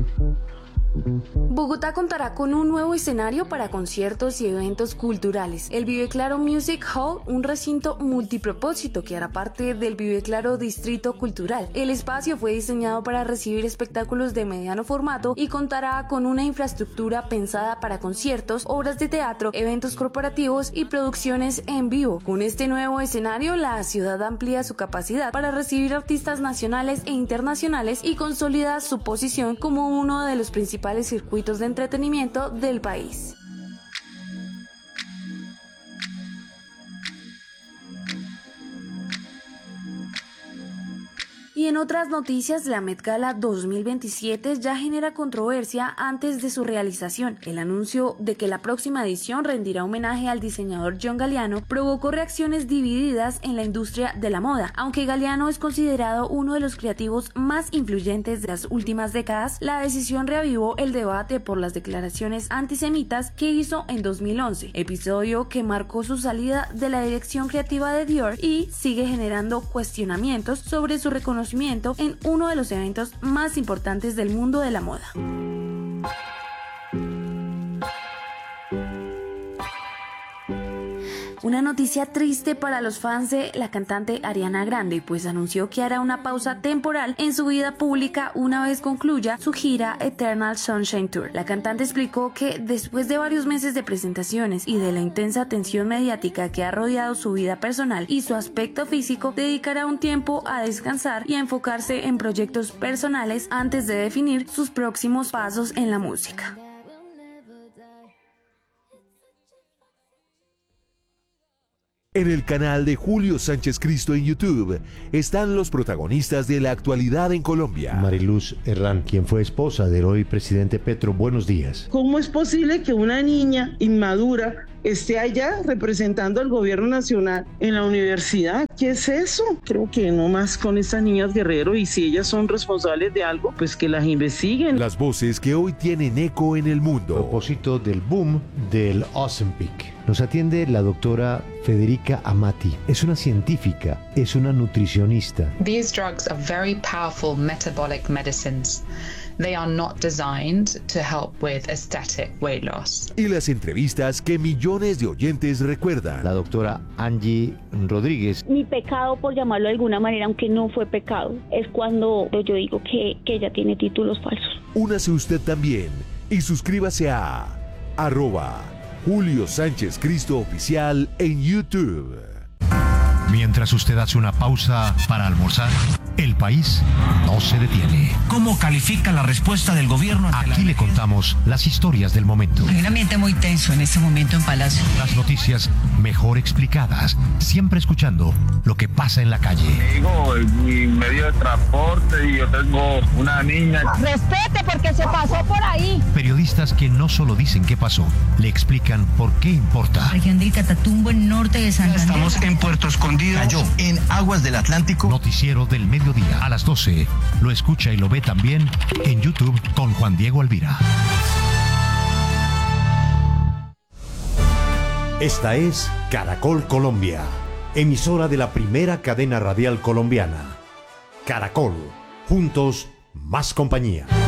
Bogotá contará con un nuevo escenario para conciertos y eventos culturales. El Vive Claro Music Hall, un recinto multipropósito que hará parte del Vive Claro Distrito Cultural. El espacio fue diseñado para recibir espectáculos de mediano formato y contará con una infraestructura pensada para conciertos, obras de teatro, eventos corporativos y producciones en vivo. Con este nuevo escenario, la ciudad amplía su capacidad para recibir artistas nacionales e internacionales y consolida su posición como uno de los principales circuitos de entretenimiento del país. Y en otras noticias, la Met Gala 2027 ya genera controversia antes de su realización. El anuncio de que la próxima edición rendirá homenaje al diseñador John Galliano provocó reacciones divididas en la industria de la moda. Aunque Galliano es considerado uno de los creativos más influyentes de las últimas décadas, la decisión reavivó el debate por las declaraciones antisemitas que hizo en 2011, episodio que marcó su salida de la dirección creativa de Dior y sigue generando cuestionamientos sobre su reconocimiento en uno de los eventos más importantes del mundo de la moda. Una noticia triste para los fans de la cantante Ariana Grande, pues anunció que hará una pausa temporal en su vida pública una vez concluya su gira Eternal Sunshine Tour. La cantante explicó que después de varios meses de presentaciones y de la intensa atención mediática que ha rodeado su vida personal y su aspecto físico, dedicará un tiempo a descansar y a enfocarse en proyectos personales antes de definir sus próximos pasos en la música. En el canal de Julio Sánchez Cristo en YouTube están los protagonistas de la actualidad en Colombia. Mariluz Herrán, quien fue esposa del hoy presidente Petro, buenos días. ¿Cómo es posible que una niña inmadura esté allá representando al gobierno nacional en la universidad? ¿Qué es eso? Creo que no más con estas niñas Guerrero, y si ellas son responsables de algo, pues que las investiguen. Las voces que hoy tienen eco en el mundo. A propósito del boom del Ozempic, nos atiende la doctora Federica Amati. Es una científica, es una nutricionista. These drugs are very powerful metabolic medicines. They are not designed to help with aesthetic weight loss. Y las entrevistas que millones de oyentes recuerdan. La doctora Angie Rodríguez. Mi pecado, por llamarlo de alguna manera, aunque no fue pecado, es cuando yo digo que ella tiene títulos falsos. Únase usted también y suscríbase a @Julio Sánchez Cristo Oficial en YouTube. Mientras usted hace una pausa para almorzar, el país no se detiene. ¿Cómo califica la respuesta del gobierno? Aquí le contamos las historias del momento. Hay un ambiente muy tenso en este momento en Palacio. Las noticias mejor explicadas, siempre escuchando lo que pasa en la calle. Digo, mi medio de transporte y yo tengo una niña. Respete porque se pasó por ahí. Periodistas que no solo dicen qué pasó, le explican por qué importa. Región del Catatumbo, en norte de Santander. Estamos en Puerto Escondido. Cayó en aguas del Atlántico. Noticiero del mediodía a las 12. Lo escucha y lo ve también en YouTube con Juan Diego Alvira. Esta es Caracol Colombia, emisora de la primera cadena radial colombiana. Caracol, juntos, más compañía.